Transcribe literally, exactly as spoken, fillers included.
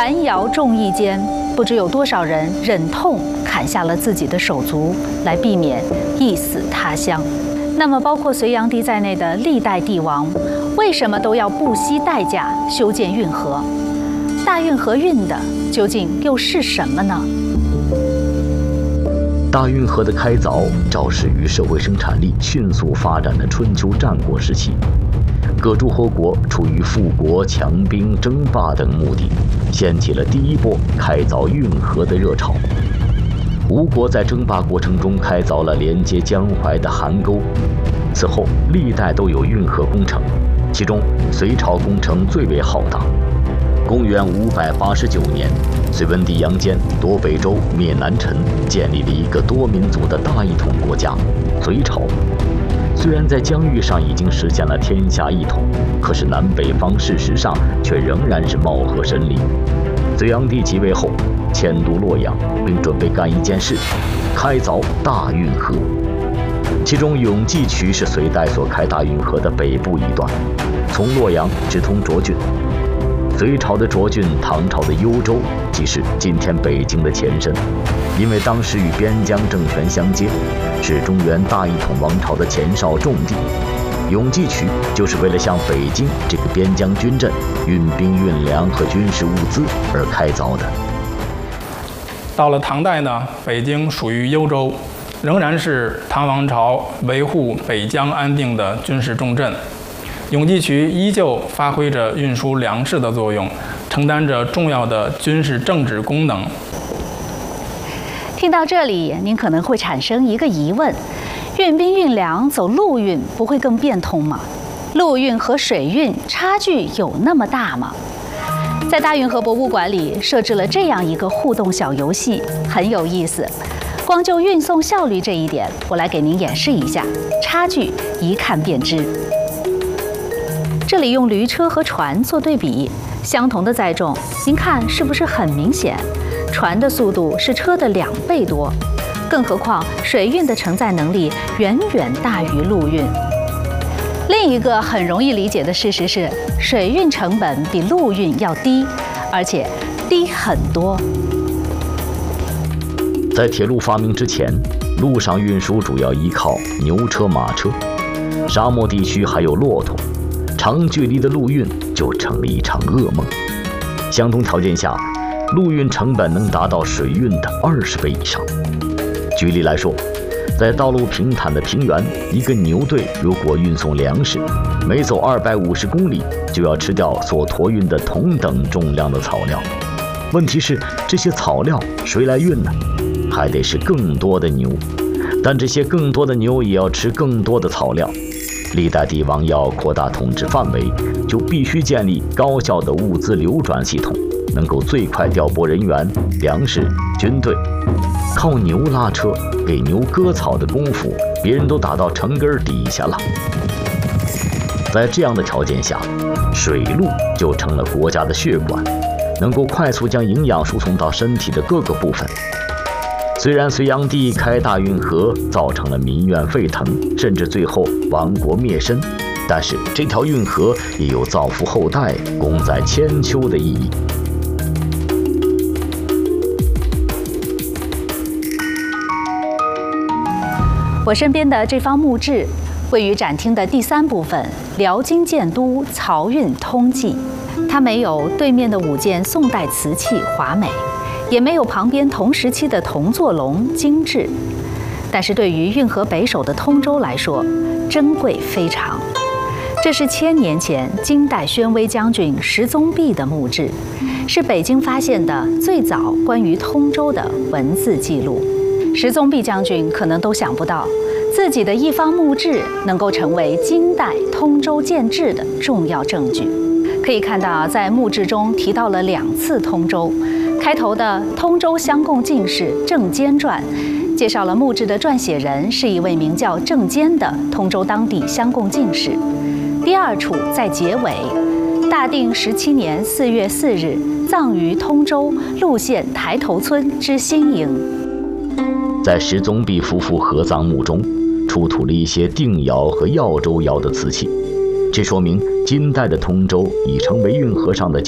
凡摇众议间，不知有多少人忍痛砍下了自己的手足，来避免一死他乡。那么，包括隋炀帝在内的历代帝王，为什么都要不惜代价修建运河？大运河运的究竟又是什么呢？ 大运河的开凿肇始于社会生产力迅速发展的春秋战国时期，各诸侯国出于富国、强兵、争霸等目的，掀起了第一波开凿运河的热潮。吴国在争霸过程中开凿了连接江淮的邗沟，此后历代都有运河工程，其中隋朝工程最为浩大。公元五百八十九年，隋文帝杨坚夺北周、灭南陈，建立了一个多民族的大一统国家——隋朝。虽然在疆域上已经实现了天下一统，可是南北方事实上却仍然是貌合神离。隋炀帝即位后，迁都洛阳，并准备干一件事：开凿大运河。其中永济渠是隋代所开大运河的北部一段，从洛阳直通涿郡。隋朝的涿郡，唐朝的幽州，即是今天北京的前身。因为当时与边疆政权相接，是中原大一统王朝的前哨重地。永济渠就是为了向北京这个边疆军镇运兵运粮和军事物资而开凿的。 到了唐代呢，北京属于幽州，仍然是唐王朝维护北疆安定的军事重镇。永济渠依旧发挥着运输粮食的作用，承担着重要的军事政治功能。 听到这里，您可能会产生一个疑问：运兵运粮走陆运不会更变通吗？陆运和水运差距有那么大吗？在大运河博物馆里设置了这样一个互动小游戏，很有意思。光就运送效率这一点，我来给您演示一下，差距一看便知。这里用驴车和船做对比，相同的载重，您看是不是很明显？船的速度是车的两倍多，更何况水运的承载能力远远大于陆运。另一个很容易理解的事实是，水运成本比陆运要低，而且低很多。 在铁路发明之前，陆上运输主要依靠牛车、马车，沙漠地区还有骆驼。长距离的陆运就成了一场噩梦。相同条件下，陆运成本能达到水运的二十倍以上。举例来说，在道路平坦的平原，一个牛队如果运送粮食，每走二百五十公里就要吃掉所驮运的同等重量的草料。问题是，这些草料谁来运呢？还得是更多的牛，但这些更多的牛也要吃更多的草料。历代帝王要扩大统治范围，就必须建立高效的物资流转系统，能够最快调拨人员、粮食、军队。靠牛拉车给牛割草的功夫，别人都打到城根底下了。在这样的条件下，水路就成了国家的血管，能够快速将营养输送到身体的各个部分。虽然隋炀帝开大运河造成了民怨沸腾，甚至最后亡国灭身，但是这条运河也有造福后代、功在千秋的意义。 我身边的这方木质位于展厅的第三部分《辽金建都漕运通记》，它没有对面的五件宋代瓷器华美，也没有旁边同时期的铜座龙精致，但是对于运河北首的通州来说，珍贵非常。这是千年前金代宣威将军石宗弼的墓志，是北京发现的最早关于通州的文字记录。石宗弼将军可能都想不到，自己的一方墓志能够成为金代通州建制的重要证据。可以看到，在墓志中提到了两次通州。开头的《通州乡贡进士郑坚传》介绍了墓志的撰写人是一位名叫郑坚的通州当地乡贡进士。第二处在结尾，大定十七年四月四日，葬于通州陆县台头村之新营。 在石宗弼夫妇合葬墓中，出土了一些定窑和耀州窑的瓷器，这说明金代的通州已成为运河上的